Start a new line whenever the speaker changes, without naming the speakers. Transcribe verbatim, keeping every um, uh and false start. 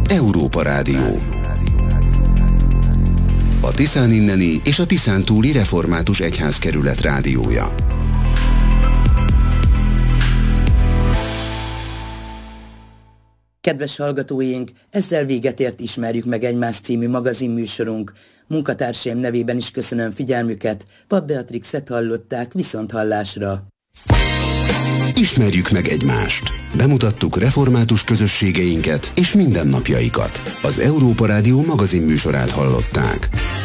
Európa Rádió. A Tiszán inneni és a Tiszán túli református egyházkerület rádiója.
Kedves hallgatóink, ezzel véget ért Ismerjük meg egymást című magazinműsorunk. Munkatársaim nevében is köszönöm figyelmüket, Papp Beatrixet hallották, viszonthallásra.
Ismerjük meg egymást. Bemutattuk református közösségeinket és mindennapjaikat. Az Európa Rádió magazinműsorát hallották.